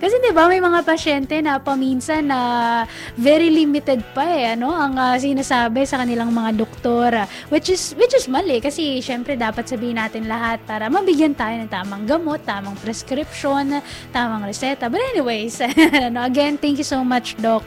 Kasi 'di ba may mga pasyente na paminsan na very limited pa ang sinasabi sa kanilang mga doktor, which is mali kasi syempre dapat sabihin natin lahat para mabigyan tayo ng tamang gamot, tamang prescription, tamang reseta. But anyways, again, thank you so much, Doc.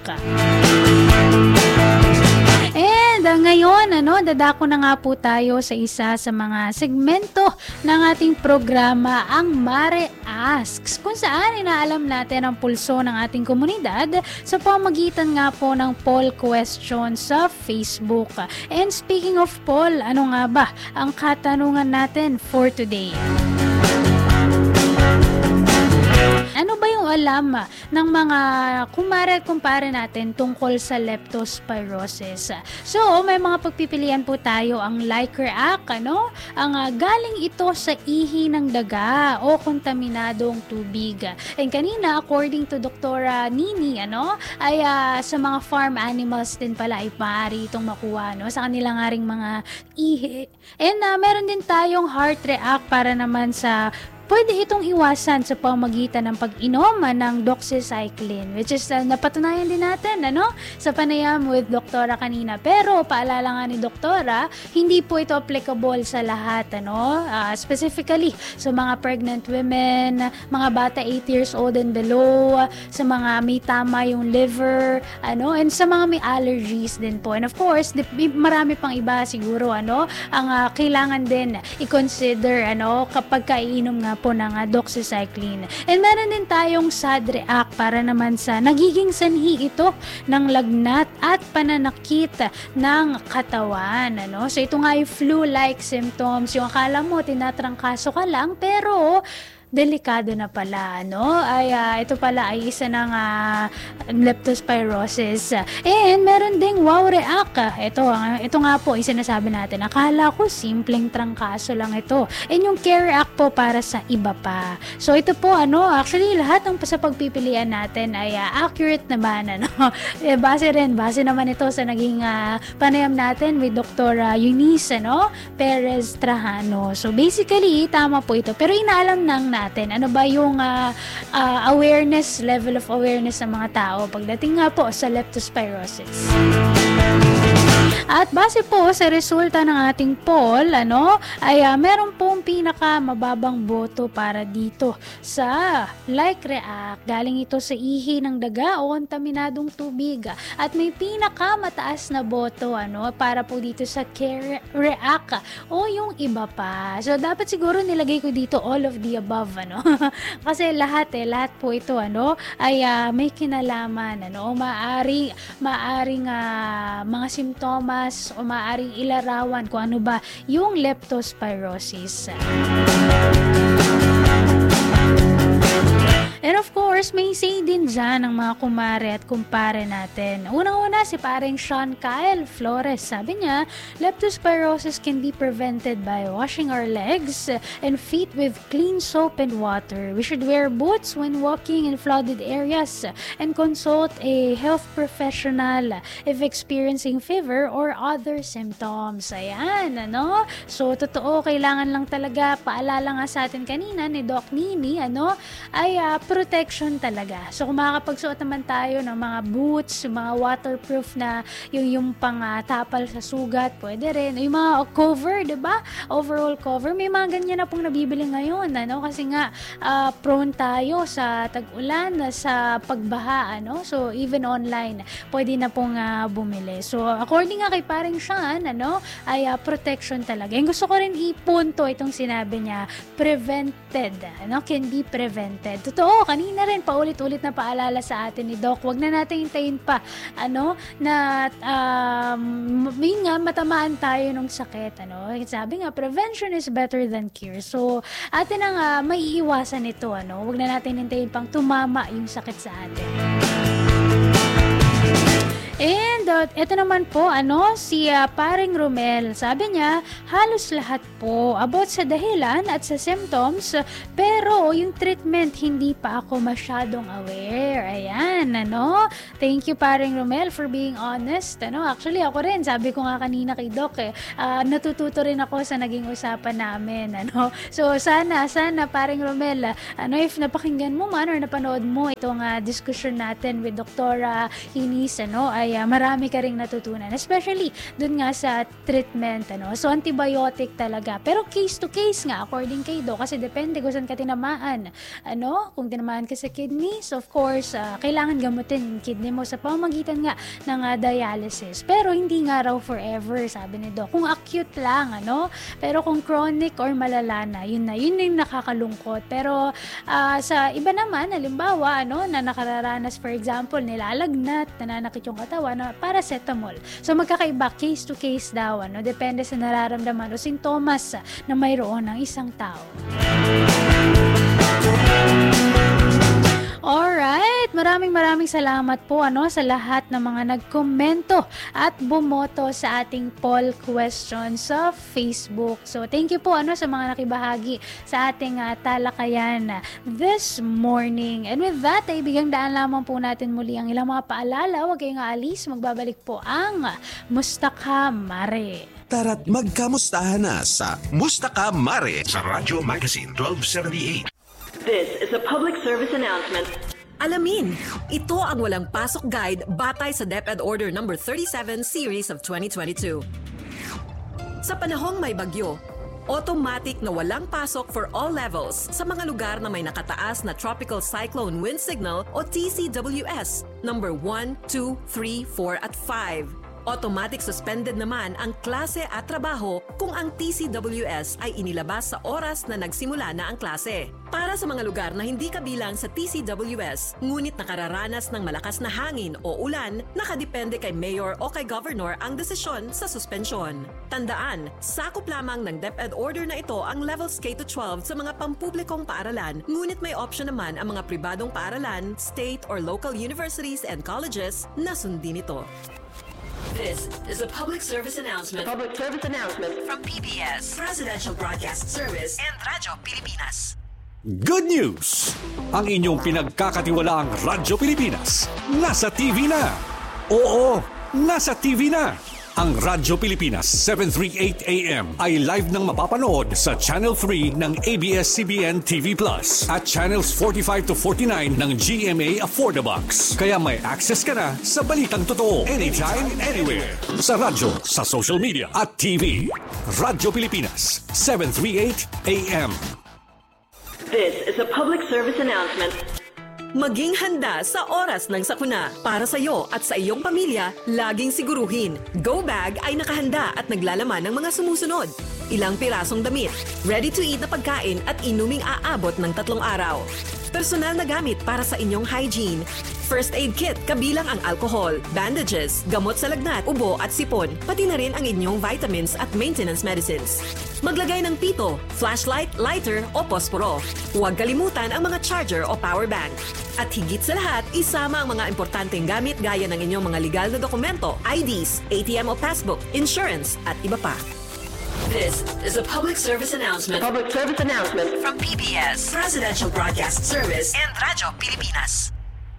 And ngayon, dadako na nga po tayo sa isa sa mga segmento ng ating programa, ang Mare Asks, kung saan inaalam natin ang pulso ng ating komunidad sa pamagitan nga po ng poll question sa Facebook. And speaking of poll, ano nga ba ang katanungan natin for today? Ano ba yung alam ng mga kumare at kumpare natin tungkol sa leptospirosis? So, may mga pagpipilian po tayo, ang like react, ang galing ito sa ihi ng daga o kontaminadong tubig. And kanina, according to Dr. Nini, ay sa mga farm animals din pala ay maaari itong makuha, sa kanila nga ring mga ihi. And meron din tayong heart react para naman sa pwede itong iwasan sa pamagitan ng pag-inom ng doxycycline, which is napatunayan din natin sa panayam with Doktora kanina. Pero paalala nga ni Doktora, hindi po ito applicable sa lahat, specifically sa mga pregnant women, mga bata 8 years old and below, sa mga may tama yung liver, and sa mga may allergies din po. And of course, marami pang iba siguro ang kailangan din i-consider kapag kaiinom nga po ng doxycycline. And meron din tayong SAD react para naman sa nagiging sanhi ito ng lagnat at pananakit ng katawan. So ito nga yung flu-like symptoms. Yung akala mo tinatrangkaso ka lang pero delikado na pala, ito pala ay isa ng leptospirosis. And meron ding wow react. Ito nga po, sinasabi natin, akala ko simpleng trangkaso lang ito. And yung care react po para sa iba pa. So ito po, actually lahat ng sa pagpipilian natin ay accurate naman, base naman ito sa naging panayam natin with Dr. Eunice, Perez Trajano. So basically, tama po ito. Pero inaalam natin ano ba yung level of awareness ng mga tao pagdating nga po sa leptospirosis. At base po sa resulta ng ating poll, ay meron pong pinaka mababang boto para dito sa like react. Galing ito sa ihi ng daga o kontaminadong tubig. At may pinaka mataas na boto para po dito sa care react o yung iba pa. So dapat siguro nilagay ko dito all of the above, kasi lahat po ito ay may kinalaman, o maaring mga simptomas o maaaring ilarawan kung ano ba yung leptospirosis. And of course, may say din dyan ng mga kumare at kumpare natin. Unang-una, si pareng Sean Kyle Flores. Sabi niya, leptospirosis can be prevented by washing our legs and feet with clean soap and water. We should wear boots when walking in flooded areas and consult a health professional if experiencing fever or other symptoms. Ayan, So, totoo, kailangan lang talaga, paalala nga sa atin kanina ni Doc Nini, ay protection talaga. So kung makakapagsuot naman tayo ng mga boots, mga waterproof na yung pang tapal sa sugat, pwede rin. Yung mga cover, 'di ba? Overall cover, may mga ganyan na pong nabibili ngayon, kasi nga prone tayo sa tag-ulan, sa pagbaha, So even online, pwede na pong bumili. So according nga kay pareng Sean, ay protection talaga. Yung gusto ko rin ipunto itong sinabi niya, prevented, can be prevented. Totoo, kanina rin paulit-ulit na paalala sa atin ni Doc, wag na natin hintayin pa na yun nga, matamaan tayo ng sakit, sabi nga, prevention is better than cure. So atin ang maiiwasan ito, wag na natin hintayin pang tumama yung sakit sa atin. And ito naman po, si Paring Romel. Sabi niya, halos lahat po about sa dahilan at sa symptoms, pero yung treatment hindi pa ako masyadong aware. Ayan, Thank you, Paring Romel, for being honest. Actually, ako rin, sabi ko nga kanina kay Doc, natututo rin ako sa naging usapan namin. So, sana, Paring Romel, if napakinggan mo man or napanood mo itong discussion natin with Dr. Hinis, ay marami ka ring natutunan, especially dun nga sa treatment, so antibiotic talaga, pero case to case nga according kay Doc, kasi depende kung saan ka tinamaan, kung tinamaan ka sa kidneys, of course, kailangan gamutin yung kidney mo sa pamamagitan nga ng dialysis, pero hindi nga raw forever, sabi ni Doc, kung acute lang, pero kung chronic or malala na, yun yung nakakalungkot, pero sa iba naman, halimbawa, na nakararanas, for example, nilalagnat, nananakit yung katawan, paracetamol. So magkakaiba, case to case daw, depende sa nararamdaman o sintomas na mayroon ng isang tao. Alright, maraming salamat po sa lahat ng mga nagkomento at bumoto sa ating poll question sa Facebook. So thank you po sa mga nakibahagi sa ating talakayan this morning. And with that, ay bigang daan lamang po natin muli ang ilang mga paalala. Huwag kayong aalis, magbabalik po ang Mustaka Mare. Tara't magkamustahan na sa Mustaka Mare sa Radyo Magazine 1278. This is a public service announcement. Alamin, ito ang walang pasok guide batay sa DepEd Order No. 37 Series of 2022. Sa panahong may bagyo, automatic na walang pasok for all levels sa mga lugar na may nakataas na Tropical Cyclone Wind Signal o TCWS No. 1, 2, 3, 4 at 5. Automatic suspended naman ang klase at trabaho kung ang TCWS ay inilabas sa oras na nagsimula na ang klase. Para sa mga lugar na hindi kabilang sa TCWS, ngunit nakararanas ng malakas na hangin o ulan, nakadepende kay Mayor o kay Governor ang desisyon sa suspensyon. Tandaan, sakop lamang ng DepEd Order na ito ang levels K-12 sa mga pampublikong paaralan, ngunit may option naman ang mga pribadong paaralan, state or local universities and colleges na sundin ito. This is a public service announcement. Public service announcement From PBS, Presidential Broadcast Service and Radyo Pilipinas. Good news! Ang inyong pinagkakatiwalaang Radyo Pilipinas nasa TV na. Oo, nasa TV na. Ang Radyo Pilipinas 738 AM ay live nang mapapanood sa Channel 3 ng ABS-CBN TV Plus at Channels 45 to 49 ng GMA Affordabox. Kaya may access ka na sa balitang totoo anytime, anywhere. Sa radyo, sa social media at TV. Radyo Pilipinas 738 AM. This is a public service announcement. Maging handa sa oras ng sakuna. Para sa iyo at sa iyong pamilya, laging siguruhin, Go Bag ay nakahanda at naglalaman ng mga sumusunod. Ilang pirasong damit, ready-to-eat na pagkain at inuming aabot ng 3 araw. Personal na gamit para sa inyong hygiene. First aid kit kabilang ang alcohol, bandages, gamot sa lagnat, ubo at sipon, pati na rin ang inyong vitamins at maintenance medicines. Maglagay ng pito, flashlight, lighter o posporo. Huwag kalimutan ang mga charger o power bank. At higit sa lahat, isama ang mga importanteng gamit gaya ng inyong mga legal na dokumento, IDs, ATM o passbook, insurance at iba pa. This is a public service announcement. Public service announcement From PBS, Presidential Broadcast Service and Radyo Pilipinas.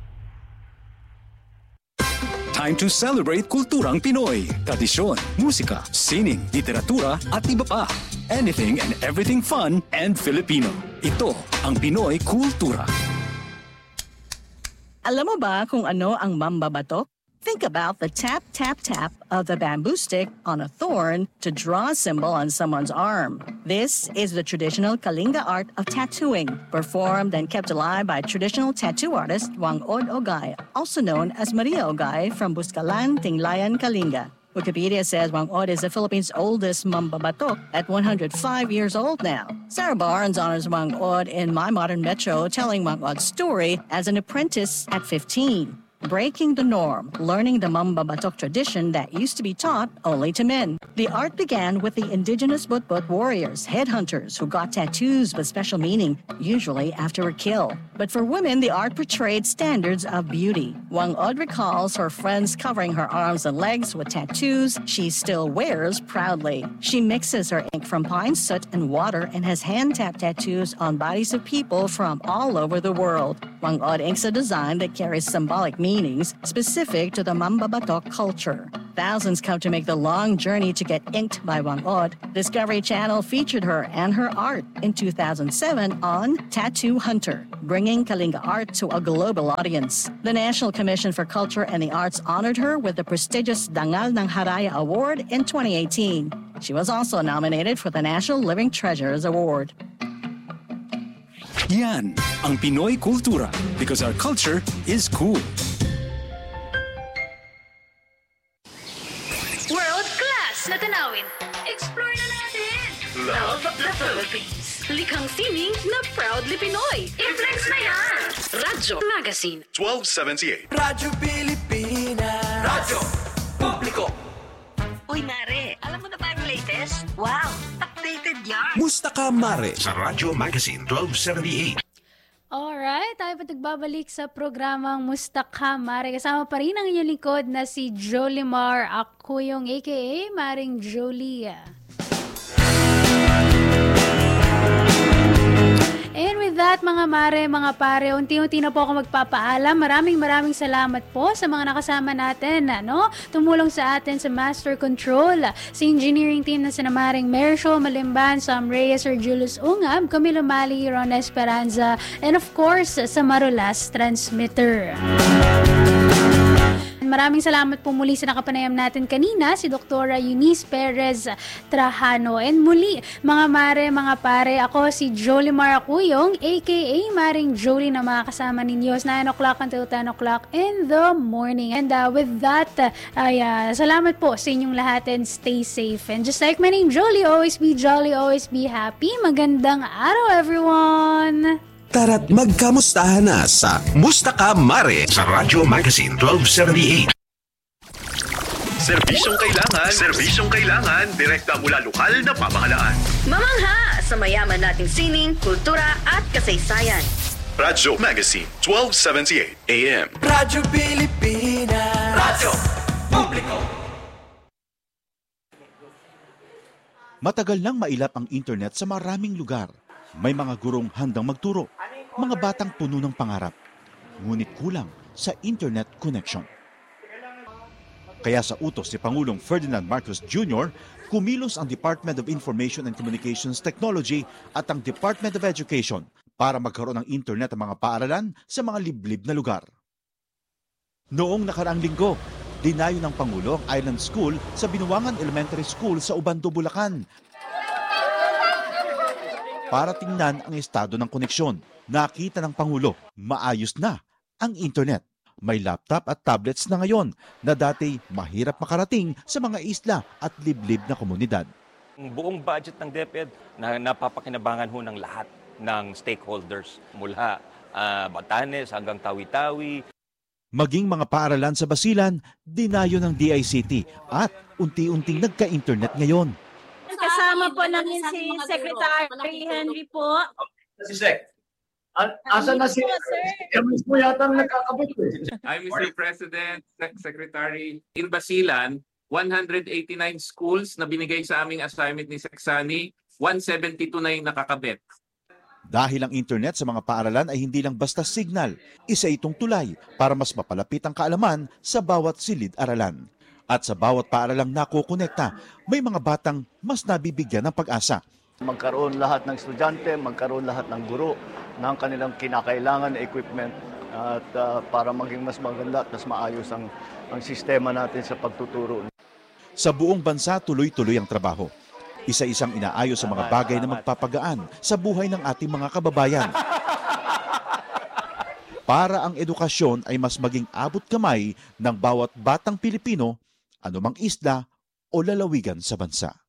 Time to celebrate kulturang Pinoy, tradisyon, musika, sining, literatura at iba pa. Anything and everything fun and Filipino. Ito ang Pinoy Kultura. Alam mo ba kung ano ang mambabatok? Think about the tap, tap, tap of the bamboo stick on a thorn to draw a symbol on someone's arm. This is the traditional Kalinga art of tattooing, performed and kept alive by traditional tattoo artist Wangod Ogay, also known as Maria Ogay from Buscalan, Tinglayan, Kalinga. Wikipedia says Wangod is the Philippines' oldest mambabatok at 105 years old now. Sarah Barnes honors Wangod in My Modern Metro, telling Wangod's story as an apprentice at 15. breaking the norm, learning the Mambabatok tradition that used to be taught only to men. The art began with the indigenous Butbut warriors, headhunters, who got tattoos with special meaning, usually after a kill. But for women, the art portrayed standards of beauty. Wang Od recalls her friends covering her arms and legs with tattoos she still wears proudly. She mixes her ink from pine soot and water and has hand-tapped tattoos on bodies of people from all over the world. Wang Od inks a design that carries symbolic meanings specific to the Mambabatok culture. Thousands come to make the long journey to get inked by Wang Od. Discovery Channel featured her and her art in 2007 on Tattoo Hunter, bringing Kalinga art to a global audience. The National Commission for Culture and the Arts honored her with the prestigious Dangal ng Haraya Award in 2018. She was also nominated for the National Living Treasures Award. Yan ang Pinoy Kultura because our culture is cool. World class na tanawin. Explore na natin. Love the Philippines. Likhang sining na proudly Pinoy. I-flex na yan. Radyo Magazine. 1278. Radyo Pilipinas. Radyo Publiko. Uy, Mare, alam mo na ba yung latest? Wow, updated yan! Musta ka, Mare? Sa Radyo Magazine 1278. Alright, tayo pa nagbabalik sa programang Musta Ka, Mare. Kasama pa rin ang inyong likod na si Jolimar. Ako yung aka Maring Jolie. And with that, mga mare, mga pare, unti-unti na po ako magpapaalam. Maraming salamat po sa mga nakasama natin, tumulong sa atin sa Master Control, sa engineering team na sina Maring Mersho, Malimban, Sam Reyes, Sir Julius Ungab, Camilo Mali, Ron Esperanza, and of course, sa Marulas Transmitter. Maraming salamat po muli sa nakapanayam natin kanina, si Dr. Eunice Perez Trajano. And muli, mga mare, mga pare, ako si Jolimar Acuyong, aka Maring Jolie, na makakasama ninyo sa 9 o'clock until 10 o'clock in the morning. And with that, salamat po sa inyong lahat and stay safe. And just like my name, Jolie, always be jolly, always be happy. Magandang araw, everyone! Tara't magkamustahan na sa Musta Ka, Mare sa Radyo Magazine 1278. Serbisyong kailangan, direkta mula lokal na pamahalaan. Mamangha sa mayaman nating sining, kultura at kasaysayan. Radyo Magazine 1278 AM. Radyo Pilipinas. Radyo Publiko. Matagal nang mailap ang internet sa maraming lugar. May mga gurong handang magturo, mga batang puno ng pangarap, ngunit kulang sa internet connection. Kaya sa utos ni Pangulong Ferdinand Marcos Jr., kumilos ang Department of Information and Communications Technology at ang Department of Education para magkaroon ng internet ang mga paaralan sa mga liblib na lugar. Noong nakaraang linggo, dinayo ng Pangulo ang Island School sa Binuangan Elementary School sa Ubando, Bulacan, para tingnan ang estado ng koneksyon. Nakita ng Pangulo, maayos na ang internet. May laptop at tablets na ngayon na dati mahirap makarating sa mga isla at liblib na komunidad. Ang buong budget ng DepEd na napapakinabangan ho ng lahat ng stakeholders mula Batanes hanggang Tawi-Tawi. Maging mga paaralan sa Basilan, dinayo ng DICT at unti-unting nagka-internet ngayon. Kasama po namin si Secretary Henry po. Si Sec. Asan na si Emis mo yata nagkakabot eh. I'm Mr. President, Secretary. In Basilan, 189 schools na binigay sa aming assignment ni Seksani, 172 na yung nakakabit. Dahil ang internet sa mga paaralan ay hindi lang basta signal, isa itong tulay para mas mapalapit ang kaalaman sa bawat silid-aralan. At sa bawat paaralang nakokonekta, may mga batang mas nabibigyan ng pag-asa. Magkaroon lahat ng estudyante, magkaroon lahat ng guro ng kanilang kinakailangan na equipment at para maging mas maganda at mas maayos ang sistema natin sa pagtuturo. Sa buong bansa, tuloy-tuloy ang trabaho. Isa-isang inaayos sa mga bagay na magpapagaan sa buhay ng ating mga kababayan. Para ang edukasyon ay mas maging abot kamay ng bawat batang Pilipino, anumang isla o lalawigan sa bansa.